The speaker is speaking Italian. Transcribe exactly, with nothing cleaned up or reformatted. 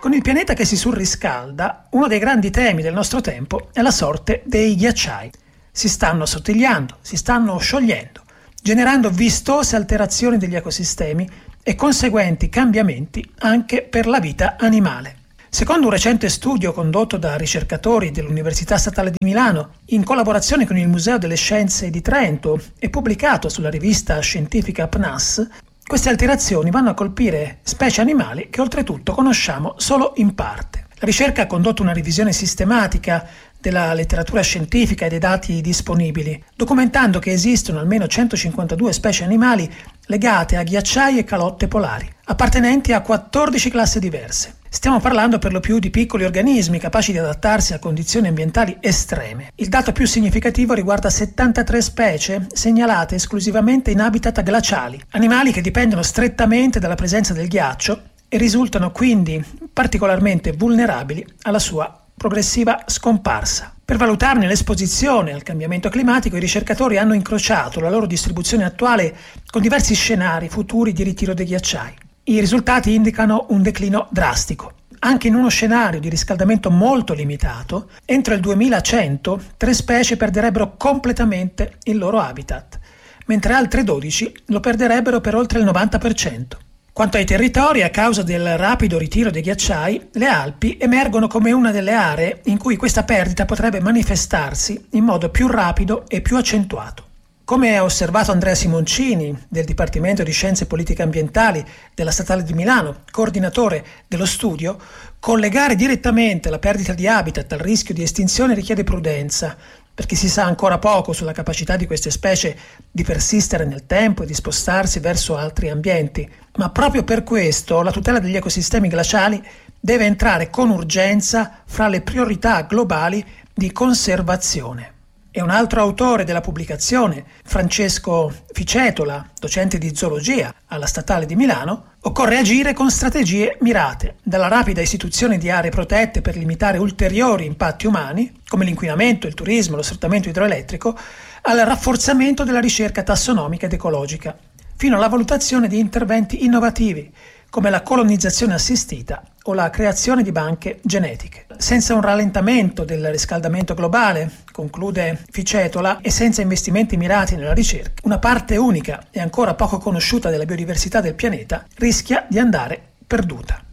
Con il pianeta che si surriscalda, uno dei grandi temi del nostro tempo è la sorte dei ghiacciai. Si stanno assottigliando, si stanno sciogliendo, generando vistose alterazioni degli ecosistemi e conseguenti cambiamenti anche per la vita animale. Secondo un recente studio condotto da ricercatori dell'Università Statale di Milano, in collaborazione con il Museo delle Scienze di Trento e pubblicato sulla rivista scientifica P N A S, queste alterazioni vanno a colpire specie animali che oltretutto conosciamo solo in parte. La ricerca ha condotto una revisione sistematica della letteratura scientifica e dei dati disponibili, documentando che esistono almeno centocinquantadue specie animali legate a ghiacciai e calotte polari, appartenenti a quattordici classi diverse. Stiamo parlando per lo più di piccoli organismi capaci di adattarsi a condizioni ambientali estreme. Il dato più significativo riguarda settantatré specie segnalate esclusivamente in habitat glaciali, animali che dipendono strettamente dalla presenza del ghiaccio e risultano quindi particolarmente vulnerabili alla sua progressiva scomparsa. Per valutarne l'esposizione al cambiamento climatico, i ricercatori hanno incrociato la loro distribuzione attuale con diversi scenari futuri di ritiro dei ghiacciai. I risultati indicano un declino drastico. Anche in uno scenario di riscaldamento molto limitato, entro il duemilacento tre specie perderebbero completamente il loro habitat, mentre altre dodici lo perderebbero per oltre il novanta per cento. Quanto ai territori, a causa del rapido ritiro dei ghiacciai, le Alpi emergono come una delle aree in cui questa perdita potrebbe manifestarsi in modo più rapido e più accentuato. Come ha osservato Andrea Simoncini, del Dipartimento di Scienze Politiche Ambientali della Statale di Milano, coordinatore dello studio, collegare direttamente la perdita di habitat al rischio di estinzione richiede prudenza, perché si sa ancora poco sulla capacità di queste specie di persistere nel tempo e di spostarsi verso altri ambienti. Ma proprio per questo la tutela degli ecosistemi glaciali deve entrare con urgenza fra le priorità globali di conservazione. E un altro autore della pubblicazione, Francesco Ficetola, docente di zoologia alla Statale di Milano, occorre agire con strategie mirate, dalla rapida istituzione di aree protette per limitare ulteriori impatti umani, come l'inquinamento, il turismo, lo sfruttamento idroelettrico, al rafforzamento della ricerca tassonomica ed ecologica, fino alla valutazione di interventi innovativi, come la colonizzazione assistita o la creazione di banche genetiche. Senza un rallentamento del riscaldamento globale, conclude Ficetola, e senza investimenti mirati nella ricerca, una parte unica e ancora poco conosciuta della biodiversità del pianeta rischia di andare perduta.